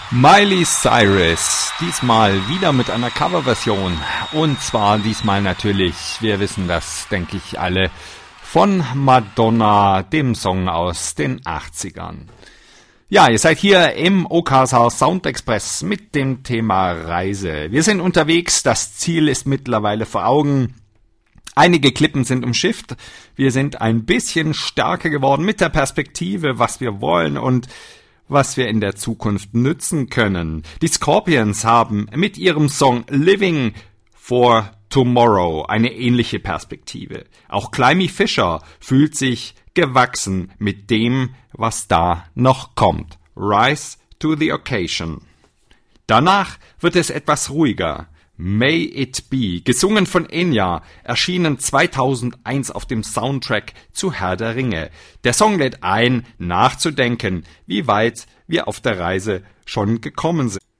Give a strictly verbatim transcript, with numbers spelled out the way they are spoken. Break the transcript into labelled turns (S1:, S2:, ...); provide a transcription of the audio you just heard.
S1: Miley Cyrus, diesmal wieder mit einer Coverversion und zwar diesmal natürlich, wir wissen das, denke ich alle, von Madonna, dem Song aus den achtzigern. Ja, ihr seid hier im O K S H Sound Express mit dem Thema Reise. Wir sind unterwegs, das Ziel ist mittlerweile vor Augen. Einige Klippen sind umschifft, wir sind ein bisschen stärker geworden mit der Perspektive, was wir wollen und was wir in der Zukunft nützen können. Die Scorpions haben mit ihrem Song Living for Tomorrow eine ähnliche Perspektive. Auch Climby Fisher fühlt sich gewachsen mit dem, was da noch kommt. Rise to the occasion. Danach wird es etwas ruhiger. May It Be, gesungen von Enya, erschienen zweitausendeins auf dem Soundtrack zu Herr der Ringe. Der Song lädt ein, nachzudenken, wie weit wir auf der Reise schon gekommen sind.